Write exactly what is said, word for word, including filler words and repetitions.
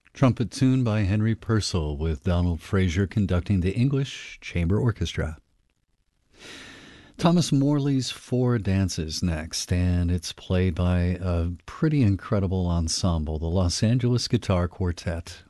Trumpet tune by Henry Purcell with Donald Frazier conducting the English Chamber Orchestra. Thomas Morley's Four Dances next, and it's played by a pretty incredible ensemble, the Los Angeles Guitar Quartet,